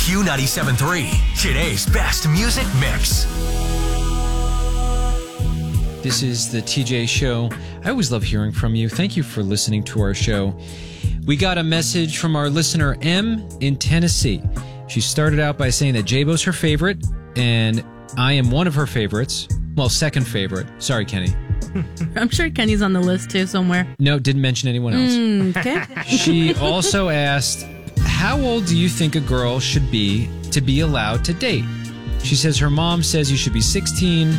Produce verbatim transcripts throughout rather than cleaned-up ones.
Q ninety-seven point three, today's best music mix. This is the T J Show. I always love hearing from you. Thank you for listening to our show. We got a message from our listener, M, in Tennessee. She started out by saying that J-Bo's her favorite, and I am one of her favorites. Well, second favorite. Sorry, Kenny. I'm sure Kenny's on the list, too, somewhere. No, didn't mention anyone else. Mm, okay. She also asked, how old do you think a girl should be to be allowed to date? She says her mom says you should be sixteen,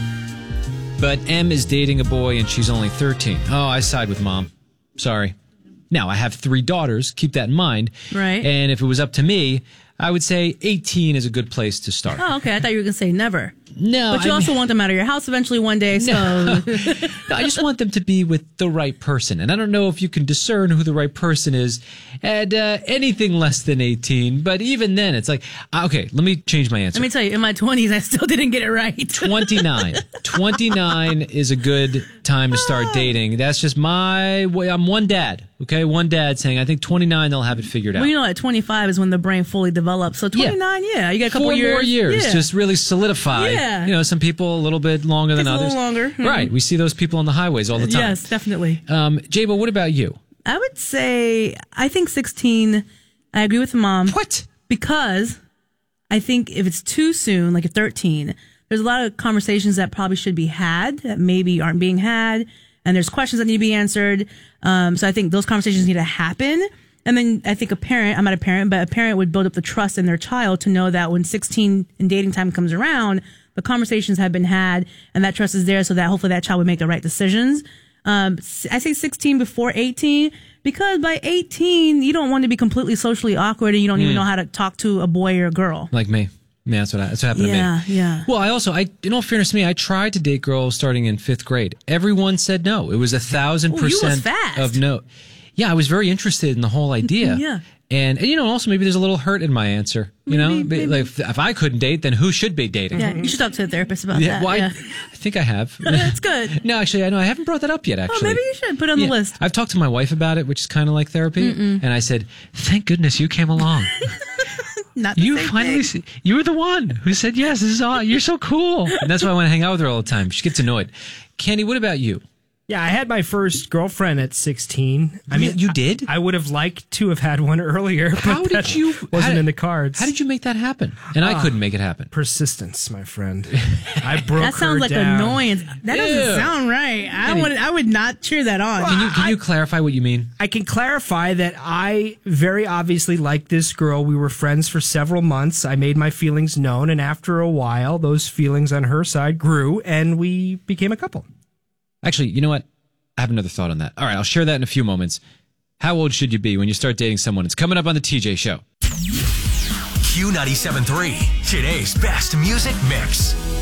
but M is dating a boy and she's only thirteen. Oh, I side with mom. Sorry. Now, I have three daughters. Keep that in mind. Right. And if it was up to me, I would say eighteen is a good place to start. Oh, okay. I thought you were going to say never. No. But you I also mean, want them out of your house eventually one day, so... No. No, I just want them to be with the right person. And I don't know if you can discern who the right person is at uh, anything less than eighteen. But even then, it's like, okay, let me change my answer. Let me tell you, in my twenties, I still didn't get it right. twenty-nine. twenty-nine is a good time to start dating. That's just my way. I'm one dad, okay? One dad saying, I think twenty-nine, they'll have it figured out. Well, you know, at twenty-five is when the brain fully develops. So twenty-nine, yeah, yeah you got a couple Four years. more years, yeah. just really solidify. Yeah. You know, some people a little bit longer than Takes others. a little longer. Mm-hmm. Right. We see those people on the highways all the time. Yes, definitely. Um, J-Bo, what about you? I would say, I think sixteen, I agree with mom. What? Because I think if it's too soon, like at thirteen, there's a lot of conversations that probably should be had that maybe aren't being had. And there's questions that need to be answered. Um, so I think those conversations need to happen. And then I think a parent, I'm not a parent, but a parent would build up the trust in their child to know that when sixteen and dating time comes around, the conversations have been had and that trust is there so that hopefully that child would make the right decisions. Um, I say sixteen before eighteen because by eighteen, you don't want to be completely socially awkward and you don't mm. even know how to talk to a boy or a girl. Like me. Yeah, that's what, I, that's what happened yeah, to me. Yeah, yeah. Well, I also, I, in all fairness to me, I tried to date girls starting in fifth grade. Everyone said no. It was a thousand percent you was fast. of no. Yeah, I was very interested in the whole idea. yeah. And, and, you know, also maybe there's a little hurt in my answer. You maybe, know, maybe. like if, if I couldn't date, then who should be dating? Yeah, you should talk to a therapist about yeah, that. Well, yeah. I, I think I have. That's good. No, actually, I know I haven't brought that up yet, actually. Oh, maybe you should put it on yeah, the list. I've talked to my wife about it, which is kind of like therapy. Mm-mm. And I said, thank goodness you came along. Not the you same finally, thing. you were the one who said, yes, this is all, you're so cool. And that's why I want to hang out with her all the time. She gets annoyed. Candy, what about you? Yeah, I had my first girlfriend at sixteen. I mean, you did? I, I would have liked to have had one earlier. How but did that you? Wasn't how, in the cards. How did you make that happen? And I uh, couldn't make it happen. Persistence, my friend. I broke That sounds her like down. annoyance. That doesn't Ew. sound right. I would. I would not cheer that on. Can you can you clarify what you mean? I can clarify that I very obviously liked this girl. We were friends for several months. I made my feelings known, and after a while, those feelings on her side grew, and we became a couple. Actually, you know what? I have another thought on that. All right, I'll share that in a few moments. How old should you be when you start dating someone? It's coming up on the T J Show. Q ninety-seven point three, today's best music mix.